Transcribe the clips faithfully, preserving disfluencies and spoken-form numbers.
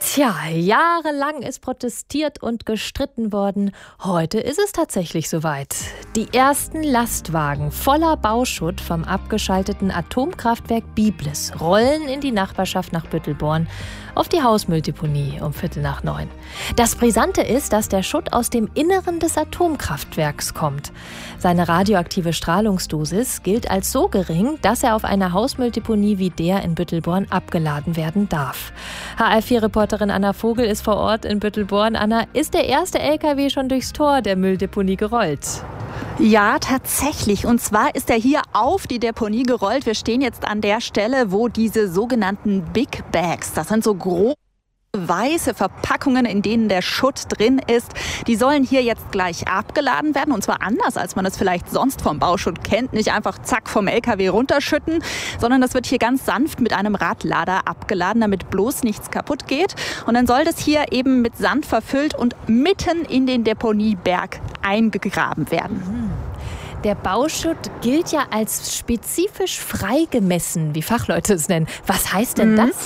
Tja, jahrelang ist protestiert und gestritten worden. Heute ist es tatsächlich soweit. Die ersten Lastwagen voller Bauschutt vom abgeschalteten Atomkraftwerk Biblis rollen in die Nachbarschaft nach Büttelborn auf die Hausmülldeponie um Viertel nach neun. Das Brisante ist, dass der Schutt aus dem Inneren des Atomkraftwerks kommt. Seine radioaktive Strahlungsdosis gilt als so gering, dass er auf einer Hausmülldeponie wie der in Büttelborn abgeladen werden darf. H R vier Reporterin Anna Vogel ist vor Ort in Büttelborn. Anna, ist der erste L K W schon durchs Tor der Mülldeponie gerollt? Ja, tatsächlich. Und zwar ist er hier auf die Deponie gerollt. Wir stehen jetzt an der Stelle, wo diese sogenannten Big Bags, das sind so große weiße Verpackungen, in denen der Schutt drin ist, die sollen hier jetzt gleich abgeladen werden. Und zwar anders, als man es vielleicht sonst vom Bauschutt kennt. Nicht einfach zack vom L K W runterschütten, sondern das wird hier ganz sanft mit einem Radlader abgeladen, damit bloß nichts kaputt geht. Und dann soll das hier eben mit Sand verfüllt und mitten in den Deponieberg eingegraben werden. Der Bauschutt gilt ja als spezifisch freigemessen, wie Fachleute es nennen. Was heißt denn das?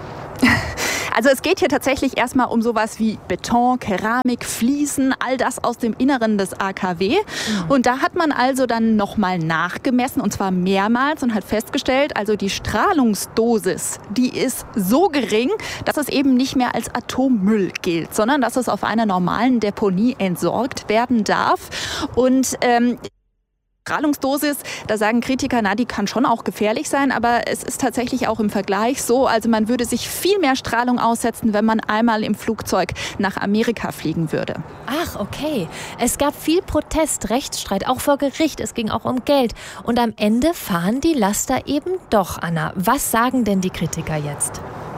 Also es geht hier tatsächlich erstmal um sowas wie Beton, Keramik, Fliesen, all das aus dem Inneren des A K W. Mhm. Und da hat man also dann nochmal nachgemessen, und zwar mehrmals, und hat festgestellt, also die Strahlungsdosis, die ist so gering, dass es eben nicht mehr als Atommüll gilt, sondern dass es auf einer normalen Deponie entsorgt werden darf. Und ähm, Strahlungsdosis, da sagen Kritiker, na, die kann schon auch gefährlich sein, aber es ist tatsächlich auch im Vergleich so, also man würde sich viel mehr Strahlung aussetzen, wenn man einmal im Flugzeug nach Amerika fliegen würde. Ach, okay. Es gab viel Protest, Rechtsstreit, auch vor Gericht, es ging auch um Geld. Und am Ende fahren die Laster eben doch, Anna. Was sagen denn die Kritiker jetzt?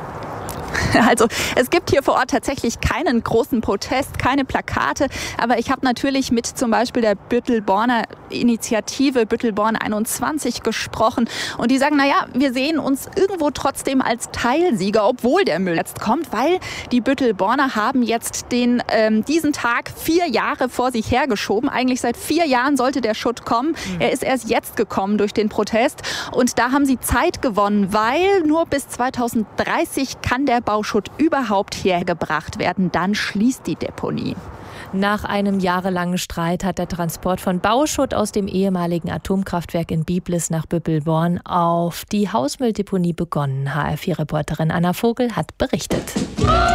Also es gibt hier vor Ort tatsächlich keinen großen Protest, keine Plakate, aber ich habe natürlich mit zum Beispiel der Büttelborner Initiative Büttelborn einundzwanzig gesprochen und die sagen, naja, wir sehen uns irgendwo trotzdem als Teilsieger, obwohl der Müll jetzt kommt, weil die Büttelborner haben jetzt den, ähm, diesen Tag vier Jahre vor sich hergeschoben. Eigentlich seit vier Jahren sollte der Schutt kommen. Mhm. Er ist erst jetzt gekommen durch den Protest und da haben sie Zeit gewonnen, weil nur bis zweitausenddreißig kann der Bauschutt überhaupt hergebracht werden. Dann schließt die Deponie. Nach einem jahrelangen Streit hat der Transport von Bauschutt aus dem ehemaligen Atomkraftwerk in Biblis nach Büttelborn auf die Hausmülldeponie begonnen. H R vier Reporterin Anna Vogel hat berichtet.